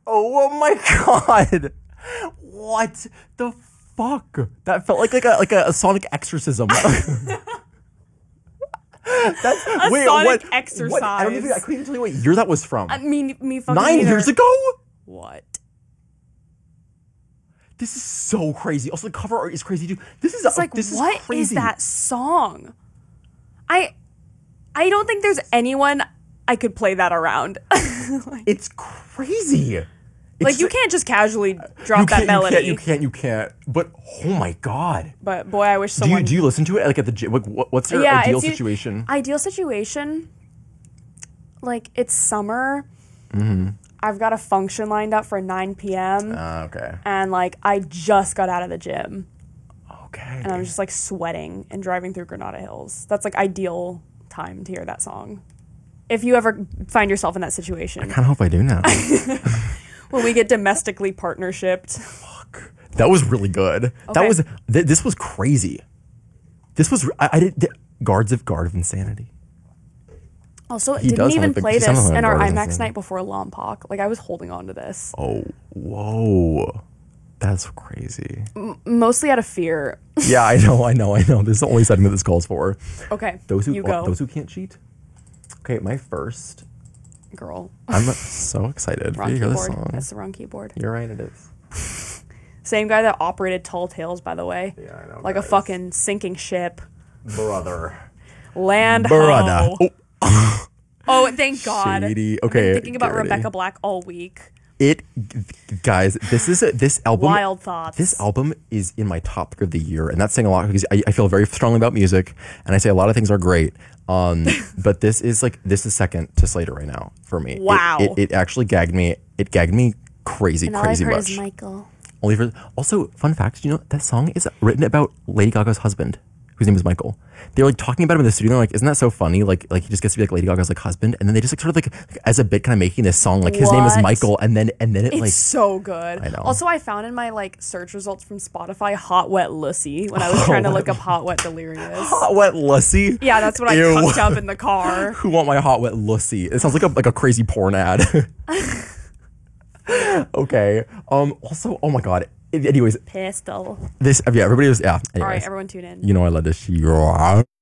Oh my god! What the fuck? That felt like a sonic exorcism. That's sonic exercise. I couldn't even tell you what year that was from. I mean, me fucking 9 neither. years ago? What? This is so crazy. Also, the cover art is crazy too. It's like, what crazy. is that song? I don't think there's anyone I could play that around. It's crazy. Like, you can't just casually drop that melody. You can't. But oh my god. But boy, I wish someone. Do you listen to it like at the gym? Like, what's your ideal situation? Ideal situation. Like, it's summer. Mm-hmm. I've got a function lined up for 9 p.m. Okay. And like, I just got out of the gym. Okay. And I'm just like sweating and driving through Granada Hills. That's like ideal time to hear that song. If you ever find yourself in that situation. I kind of hope I do now. When we get domestically partnershiped. Fuck. That was really good. Okay. That was this was crazy. This was I did Guard of Insanity. Also, He didn't does even sound like play sound this like in our Guard of IMAX Insanity. night before Lompoc. Like, I was holding on to this. Oh, whoa. That's crazy. Mostly out of fear. Yeah, I know. This is the only segment this calls for. Okay, Those you go. who can't cheat. Okay, my first. Girl. I'm so excited for Wrong you to hear this keyboard. song. That's the wrong keyboard. You're right, it is. Same guy that operated Tall Tales, by the way. Yeah, I know. Like guys. a fucking sinking ship. Brother. Land Brother. ho. Oh, thank God. Shady. I've Okay, been thinking about get ready. Rebecca Black all week. Guys, this album. Wild thoughts. This album is in my top pick of the year, and that's saying a lot because I feel very strongly about music, and I say a lot of things are great. But this is second to Slater right now for me. Wow. It actually gagged me. It gagged me crazy and all I've heard much. is Michael. Only for also fun fact, you know that song is written about Lady Gaga's husband, whose name is Michael. They're like talking about him in the studio. They're like, isn't that so funny? Like he just gets to be like Lady Gaga's like husband, and then they just like sort of like as a bit kind of making this song like his name is What? Michael, and then it It's like so good. I know. Also, I found in my like search results from Spotify Hot Wet Lucy when I was trying to look up Hot Wet Delirious. Hot Wet Lucy. Yeah, that's what I Ew. cooked up in the car. Who want my Hot Wet Lucy? It sounds like a crazy porn ad. Okay. Also, oh my god. Anyways, Pistol. everybody was All right, Anyways, everyone tune in. you know I love this.